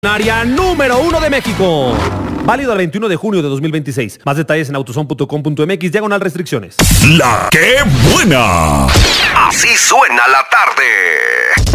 Área número 1 de México. Válido al 21 de junio de 2026. Más detalles en autoson.com.mx/restricciones. La que buena. Así suena la tarde.